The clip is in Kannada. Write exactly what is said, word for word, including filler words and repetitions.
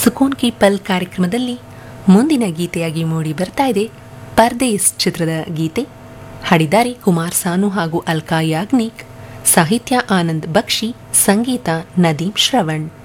ಸುಕೂನ್ ಕಿ ಪಲ್ ಕಾರ್ಯಕ್ರಮದಲ್ಲಿ ಮುಂದಿನ ಗೀತೆಯಾಗಿ ಮೂಡಿ ಬರ್ತಾ ಇದೆ ಪರ್ದೇಸ್ ಚಿತ್ರದ ಗೀತೆ. ಹಾಡಿದ್ದಾರೆ ಕುಮಾರ್ ಸಾನು ಹಾಗೂ ಅಲ್ಕಾ ಯಾಗ್ನಿಕ್, ಸಾಹಿತ್ಯ ಆನಂದ್ ಬಕ್ಷಿ, ಸಂಗೀತ ನದೀಮ್ ಶ್ರವಣ್.